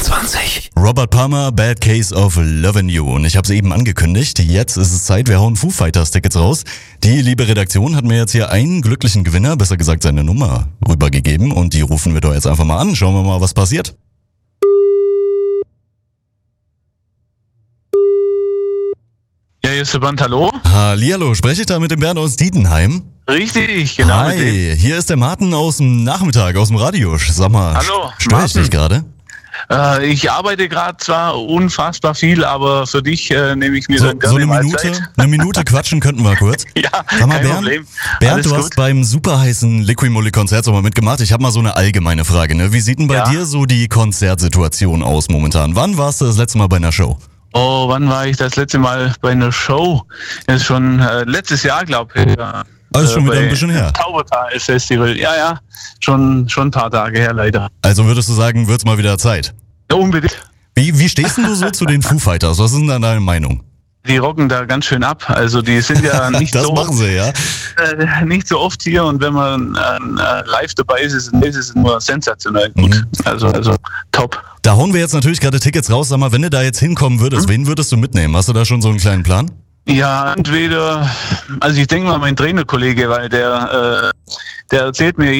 23. Robert Palmer, Bad Case of Lovin' You. Und ich habe es eben angekündigt. Jetzt ist es Zeit, wir hauen Foo Fighters Tickets raus. Die liebe Redaktion hat mir jetzt hier einen glücklichen Gewinner, besser gesagt seine Nummer, rübergegeben. Und die rufen wir doch jetzt einfach mal an. Schauen wir mal, was passiert. Ja, hier ist der Band, hallo? Hallihallo, spreche ich da mit dem Bernd aus Dietenheim? Richtig, genau. Mit dem. Hi, hier ist der Martin aus dem Nachmittag, aus dem Radio. Sag mal, Hallo, störe ich dich gerade? Ich arbeite gerade zwar unfassbar viel, aber für dich nehme ich mir So dann gerne eine mal Minute, Zeit. eine Minute quatschen könnten wir kurz. Ja, Sag mal, kein Problem. Bernd, Alles du gut. hast beim super heißen Liqui-Moly-Konzert so mal mitgemacht. Ich habe mal so eine allgemeine Frage. Ne? Wie sieht denn bei Ja. dir so die Konzertsituation aus momentan? Wann warst du das letzte Mal bei einer Show? Oh, wann war ich das letzte Mal bei einer Show? Das ist schon letztes Jahr, glaube ich. Ja. Also schon wieder bei ein bisschen her. Taubertal Festival. Ja, schon ein paar Tage her, leider. Also würdest du sagen, wird's mal wieder Zeit? Ja, unbedingt. Wie stehst denn du so zu den Foo Fighters? Was ist denn da deine Meinung? Die rocken da ganz schön ab. Also die sind ja nicht Das so machen sie, ja. nicht so oft hier, und wenn man live dabei ist, ist es nur sensationell gut. Also top. Da hauen wir jetzt natürlich gerade Tickets raus. Sag mal, wenn du da jetzt hinkommen würdest, wen würdest du mitnehmen? Hast du da schon so einen kleinen Plan? Ja, entweder, also ich denke mal mein Trainerkollege, weil der erzählt mir